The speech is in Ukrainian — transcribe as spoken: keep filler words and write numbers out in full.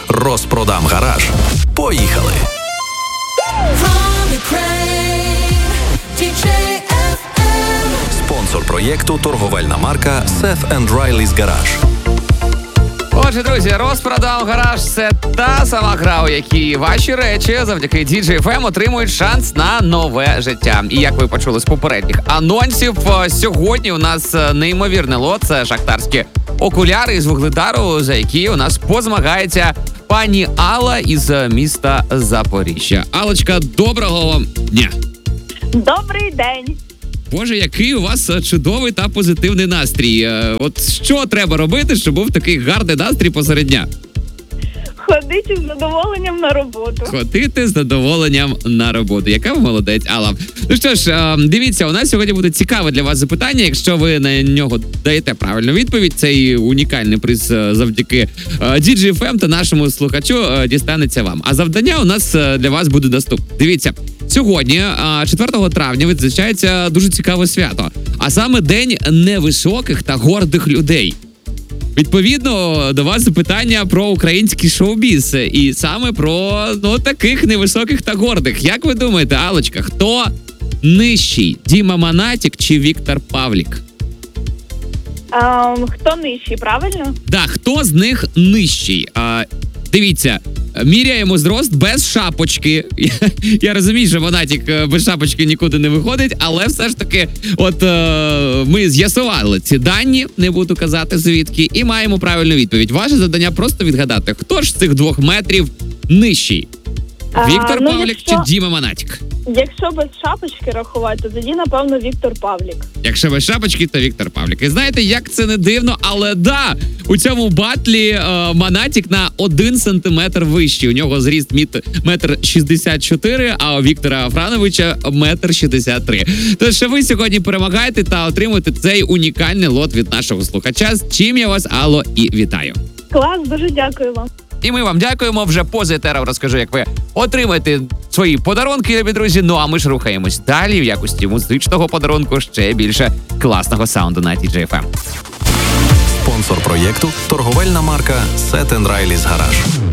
Розпродам гараж. Поїхали! Спонсор проєкту – торговельна марка Seth and Riley's Garage. Отже, друзі, розпродам гараж – це та сама гра, у якій ваші речі завдяки ді джей еф ем отримують шанс на нове життя. І як ви почули з попередніх анонсів, сьогодні у нас неймовірний лот – це шахтарські окуляри із Вугледару, за які у нас позмагається пані Алла із міста Запоріжжя. Аллочка, доброго вам дня! Добрий день! Боже, який у вас чудовий та позитивний настрій. От що треба робити, щоб був такий гарний настрій посеред дня? Ходити з задоволенням на роботу. Ходити з задоволенням на роботу. Яка ви молодець, Алла. Ну що ж, дивіться, у нас сьогодні буде цікаве для вас запитання. Якщо ви на нього даєте правильну відповідь, цей унікальний приз завдяки ді джей еф ем та нашому слухачу дістанеться вам. А завдання у нас для вас буде доступне. Дивіться, сьогодні, четвертого травня, відзначається дуже цікаве свято. А саме День невисоких та гордих людей. Відповідно, до вас запитання про український шоу-біз. І саме про, ну, таких невисоких та гордих. Як ви думаєте, Аллочка, хто нижчий? Діма Монатік чи Віктор Павлік? А, хто нижчий, правильно? Да, хто з них нижчий? А, дивіться, міряємо зрост без шапочки. Я, я розумію, що Монатік без шапочки нікуди не виходить, але все ж таки, от е, ми з'ясували ці дані, не буду казати звідки, і маємо правильну відповідь. Ваше завдання просто відгадати, хто ж з цих двох метрів нижчий? А, Віктор ну, Павлік якщо... чи Діма Монатік? Якщо без шапочки рахувати, то тоді, напевно, Віктор Павлік. Якщо без шапочки, то Віктор Павлік. І знаєте, як це не дивно, але да, у цьому батлі е, Монатік на один сантиметр вищий. У нього зріст метр шістдесят чотири, а у Віктора Франовича метр шістдесят три. Тож ви сьогодні перемагаєте та отримуєте цей унікальний лот від нашого слухача, з чим я вас, Алло, і вітаю. Клас, дуже дякую вам. І ми вам дякуємо. Вже поза етером розкажу, як ви отримаєте свої подарунки, любі друзі. Ну а ми ж рухаємось далі в якості музичного подарунку ще більше класного саунду на ді джей еф ем. Спонсор проєкту – торговельна марка Seth and Riley's Garage.